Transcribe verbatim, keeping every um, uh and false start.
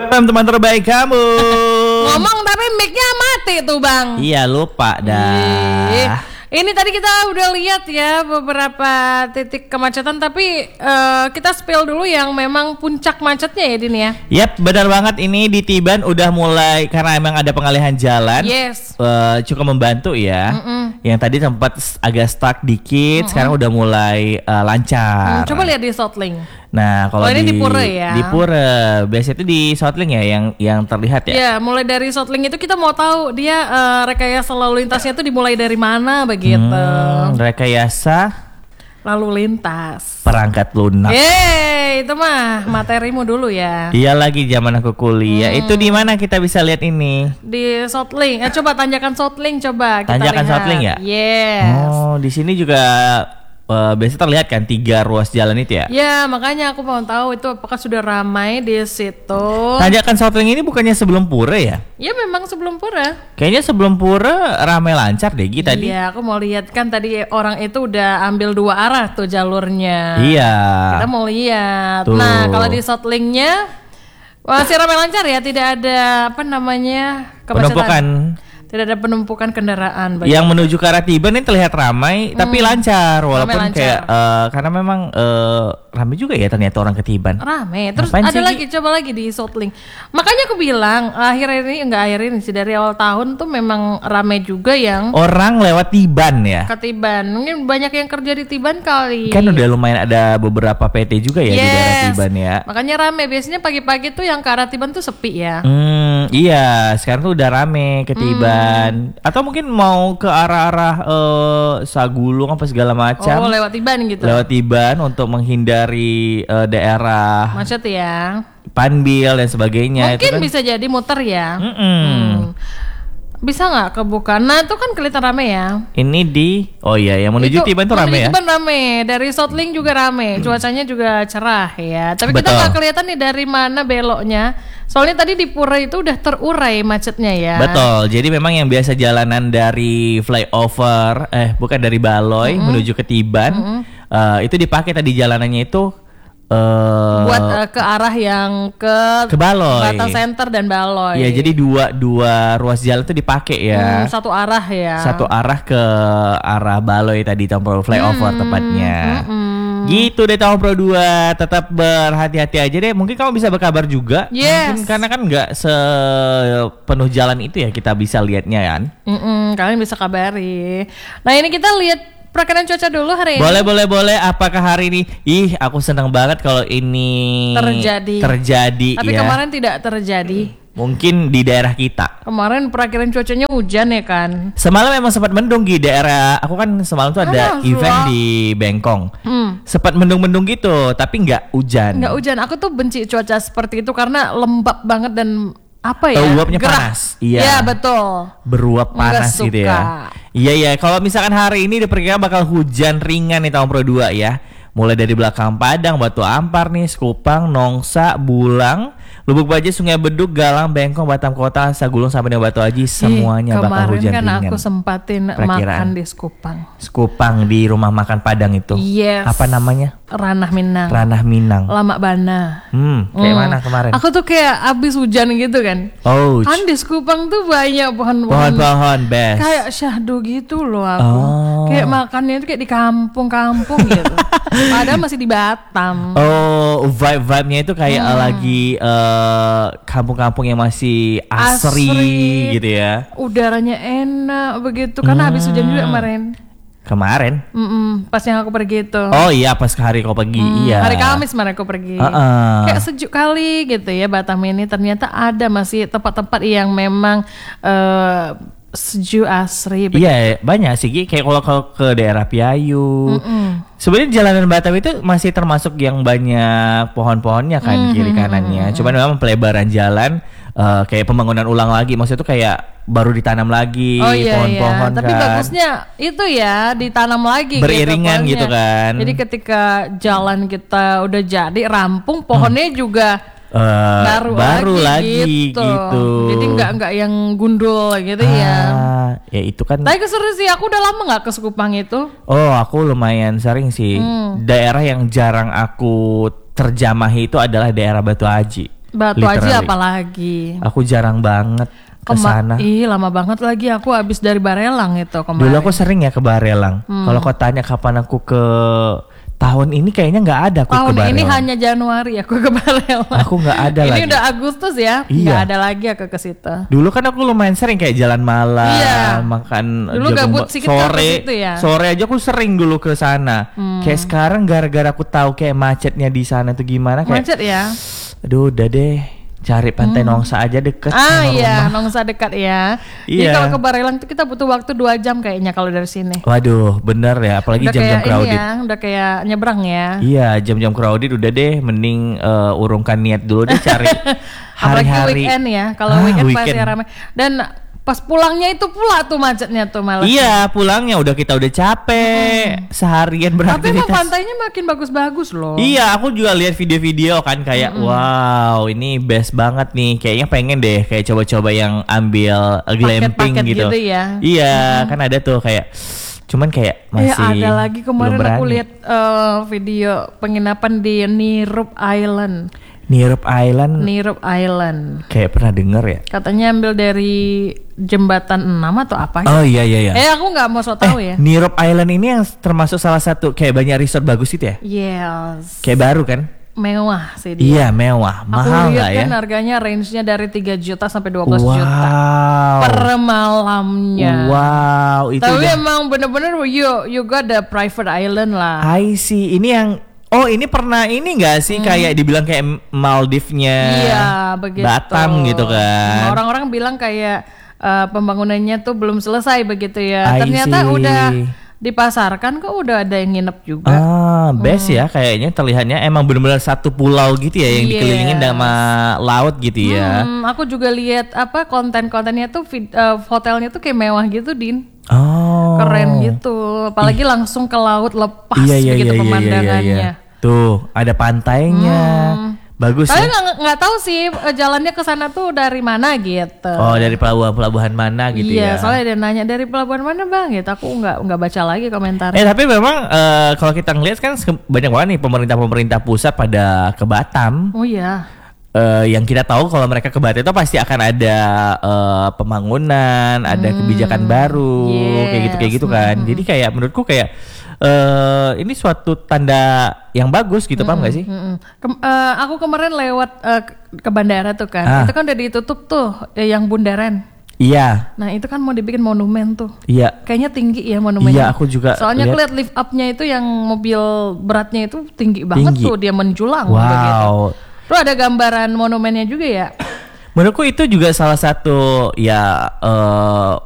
Teman terbaik kamu. Ngomong tapi mic-nya mati tuh Bang. Iya lupa dah. Ih, ini tadi kita udah lihat ya beberapa titik kemacetan, tapi uh, kita spill dulu yang memang puncak macetnya ya Din ya. Yap, benar banget, ini di Tiban udah mulai karena emang ada pengalihan jalan. Yes. Uh, cukup membantu ya. Mm-mm. Yang tadi sempat agak stuck dikit, Mm-mm. sekarang udah mulai uh, lancar. Hmm, coba lihat di Southling. Nah, kalau oh, ini di, di Pura ya. Di Pura, biasanya itu di Southling ya yang yang terlihat ya. Ya, mulai dari Southling itu kita mau tahu dia uh, rekayasa lalu lintasnya itu dimulai dari mana begitu. Hmm, rekayasa lalu lintas. Perangkat lunak. Yeay, itu mah materimu dulu ya. Iya lagi zaman aku kuliah. Hmm. Itu di mana kita bisa lihat ini? Di Southling. Eh, coba tanjakan Southling coba kita tanjakan lihat. Southling ya? Yes. Oh, di sini juga Uh, biasanya terlihat kan tiga ruas jalan itu ya? Ya, makanya aku mau tahu itu apakah sudah ramai di situ. Tanjakan Southling ini bukannya sebelum Pura ya? Ya, memang sebelum Pura. Kayaknya sebelum Pura ramai lancar deh Gi tadi. Iya, aku mau lihat kan tadi orang itu udah ambil dua arah tuh jalurnya. Iya. Kita mau lihat. Tuh. Nah, kalau di Southling-nya masih ramai lancar ya, tidak ada apa namanya kemacetan. Penumpukan. Tidak ada penumpukan kendaraan. Yang menuju ke arah Tiban ini terlihat ramai, hmm. tapi lancar walaupun ramai lancar. kayak uh, karena memang uh, ramai juga ya ternyata orang ke Tiban. Ramai. Terus Ngapain ada sih, lagi, coba lagi di Southling. Makanya aku bilang akhir ini enggak akhir ini sih dari awal tahun tuh memang ramai juga yang orang lewat Tiban ya. Ke Tiban. Mungkin banyak yang kerja di Tiban kali. Kan udah lumayan ada beberapa P T juga ya yes. di daerah Tiban ya. Makanya ramai. Biasanya pagi-pagi tuh yang ke arah Tiban tuh sepi ya. Hmm, iya, sekarang tuh udah rame ke Tiban. Hmm. Atau mungkin mau ke arah-arah uh, Sagulung apa segala macam. Oh, lewat Tiban gitu. Lewat Tiban untuk menghindari uh, daerah macet ya. Panbil dan sebagainya. Mungkin itu kan bisa jadi muter ya. Mm-mm. Hmm. Bisa nggak kebuka? Nah itu kan kelihatan rame ya. Ini di, oh iya yang menuju Tiban itu rame ya. Tiban rame, dari Southling juga rame, cuacanya juga cerah ya. Tapi Betul. Kita nggak kelihatan nih dari mana beloknya. Soalnya tadi di Pura itu udah terurai macetnya ya. Betul. Jadi memang yang biasa jalanan dari flyover, eh bukan dari Baloi mm-hmm. menuju ke Tiban, mm-hmm. uh, itu dipakai tadi jalanannya itu. Uh, buat uh, ke arah yang ke, ke Baloi, Bata Center dan Baloi. Iya, jadi dua dua ruas jalan itu dipakai ya. Hmm, satu arah ya. Satu arah ke arah Baloi tadi Tompro flyover hmm, tepatnya. Hmm, hmm. Gitu deh Tompro dua, tetap berhati-hati aja deh. Mungkin kamu bisa berkabar juga. Yes. Mungkin karena kan nggak sepenuh jalan itu ya kita bisa lihatnya kan. Mm-mm, kalian bisa kabari. Nah ini kita lihat perakiraan cuaca dulu hari ini. Boleh, boleh, boleh. Apakah hari ini? Ih, aku senang banget kalau ini terjadi. Terjadi. Tapi ya. Kemarin tidak terjadi. Mungkin di daerah kita. Kemarin perakiraan cuacanya hujan ya kan. Semalam memang sempat mendung di daerah. Aku kan semalam tuh ada Aduh, event loh. di Bengkong. Hmm. Sempat mendung-mendung gitu, tapi nggak hujan. Nggak hujan. Aku tuh benci cuaca seperti itu karena lembab banget dan apa ya? Uapnya panas. Iya. Iya betul. Beruap panas Nggak gitu suka. ya. Iya iya. Kalau misalkan hari ini diperkirakan bakal hujan ringan nih tahun Pro dua ya. Mulai dari belakang Padang, Batu Ampar nih, Sekupang, Nongsa, Bulang, Lubuk Baja, Sungai Beduk, Galang, Bengkong, Batam Kota, Sagulung sampai dengan Batu Aji, semuanya Ih, bakal hujan kan ringan. Kemarin kan aku sempatin makan di Sekupang. Sekupang di rumah makan Padang itu. Yes. Apa namanya? Ranah Minang. Ranah Minang. Lama Bana. Hmm, kayak hmm. mana kemarin? Aku tuh kayak abis hujan gitu kan. Oh. Kan di Sekupang tuh banyak pohon-pohon. Pohon-pohon best. Kayak syahdu gitu loh aku. Oh. Kayak makannya tuh kayak di kampung-kampung gitu. Padahal masih di Batam. Oh, vibe-vibe-nya itu kayak hmm. lagi uh, kampung-kampung yang masih asri, asri gitu ya. Udaranya enak begitu karena hmm. habis hujan juga kemarin. Kemarin? Mm-mm, pas yang aku pergi itu. Oh iya, pas hari kau pergi, hmm, iya. Hari Kamis kemarin aku pergi. Uh-uh. Kayak sejuk kali gitu ya Batam ini. Ternyata ada masih tempat-tempat yang memang uh, sejuk asri. Begitu. Iya, banyak sih. Kayak kalau kalau ke daerah Piayu. Mm-mm. Sebenarnya jalanan Batam itu masih termasuk yang banyak pohon-pohonnya kan mm-hmm. kiri kanannya. Cuman memang pelebaran jalan uh, kayak pembangunan ulang lagi. Maksudnya itu kayak baru ditanam lagi oh, iya, pohon-pohon iya. Tapi kan. bagusnya itu ya ditanam lagi beriringan gitu, gitu, kan. Jadi ketika jalan kita udah jadi rampung, pohonnya hmm. juga uh, baru, baru lagi, lagi gitu. gitu. Jadi nggak nggak yang gundul gitu ah, ya. Ya itu kan. Tapi keseru sih, aku udah lama nggak ke Sekupang itu. Oh, aku lumayan sering sih. Hmm. Daerah yang jarang aku terjamahi itu adalah daerah Batu Aji. Batu Aji apalagi. Aku jarang banget ke sana. Ih, lama banget lagi aku habis dari Barelang itu kemarin. Dulu aku sering ya ke Barelang. Hmm. Kalau kau tanya kapan aku ke tahun ini kayaknya nggak ada aku tahun ke Barelang. Ini hanya Januari aku ke Barelang. Aku nggak ada ini lagi. Ini udah Agustus ya. Iya. Nggak ada lagi aku ke situ. Dulu kan aku lumayan sering kayak jalan malam, iya. makan dulu gabut sedikit sore. Ya? Sore aja aku sering dulu ke sana. Hmm. Kayak sekarang gara-gara aku tahu kayak macetnya di sana tuh gimana kayak. Macet ya. Aduh, udah deh. Cari Pantai hmm. Nongsa aja deket. Ah iya, rumah. Nongsa dekat ya. Iya. Jadi kalau ke Barelang tuh kita butuh waktu dua jam kayaknya kalau dari sini. Waduh, bener ya. Apalagi jam-jam crowded. Ya, udah kayak nyebrang ya. Iya, jam-jam crowded udah deh. Mending uh, urungkan niat dulu deh cari hari-hari. Apalagi weekend ya. Kalau ah, weekend, weekend pasti ramai. Dan pas pulangnya itu pula tuh macetnya tuh malah. Iya, pulangnya udah kita udah capek hmm. seharian beraktivitas. Tapi emang pantainya makin bagus-bagus loh. Iya, aku juga lihat video-video kan kayak hmm. wow, ini best banget nih. Kayaknya pengen deh kayak coba-coba yang ambil glamping paket-paket gitu. gitu ya. Iya, hmm. kan ada tuh kayak cuman kayak masih ya, ada lagi kemarin aku lihat uh, video penginapan di Nirup Island. Nirup Island. Nirup Island. Kayak pernah denger ya? Katanya ambil dari jembatan enam atau apa? Oh iya iya iya. Eh aku nggak mau so tahu eh, ya. Nirup Island ini yang termasuk salah satu kayak banyak resort bagus itu ya? Yes. Kayak baru kan? Mewah sih dia. Iya mewah, mahal nggak ya? Aku lihat kan harganya range-nya dari tiga juta sampai dua belas wow. juta per malamnya. Wow, itu tapi udah... emang bener-bener you you got the private island lah. I see, ini yang oh ini pernah ini nggak sih hmm. kayak dibilang kayak Maldivnya, iya, begitu. Batam gitu kan? Orang-orang bilang kayak uh, pembangunannya tuh belum selesai begitu ya. I Ternyata see. udah dipasarkan kok udah ada yang nginep juga. Ah, best hmm. ya kayaknya terlihatnya emang benar-benar satu pulau gitu ya yang yes. dikelilingin sama laut gitu ya. Hmm, aku juga lihat apa konten-kontennya tuh uh, hotelnya tuh kayak mewah gitu, Din. Oh. Keren gitu. Apalagi Ih. langsung ke laut lepas iya, iya, begitu iya, pemandangannya. Iya, iya. Tuh, ada pantainya. Hmm. Bagus. Tapi ya? nggak nggak tahu sih jalannya ke sana tuh dari mana gitu. Oh, dari pelabuhan-pelabuhan mana gitu iya, ya. Iya, soalnya dia nanya dari pelabuhan mana, Bang? Gitu. Aku nggak nggak baca lagi komentarnya. Eh, tapi memang uh, kalau kita ngeliat kan banyak banget nih pemerintah-pemerintah pusat pada ke Batam. Oh iya. Uh, yang kita tahu kalau mereka ke Batam itu pasti akan ada uh, pembangunan, ada hmm. kebijakan baru, yes. kayak gitu kayak gitu kan. Hmm. Jadi kayak menurutku kayak uh, ini suatu tanda yang bagus gitu, hmm. paham nggak sih? Hmm. Ke- uh, aku kemarin lewat uh, ke bandara tuh kan, ah. itu kan udah ditutup tuh eh, yang bundaran. Iya. Nah itu kan mau dibikin monumen tuh. Iya. Kayaknya tinggi ya monumennya. Iya, aku juga. Soalnya aku lihat lift up-nya itu yang mobil beratnya itu tinggi banget tinggi. Tuh, dia menjulang. Wow. Begitu. Terus ada gambaran monumennya juga ya? Menurutku itu juga salah satu ya uh,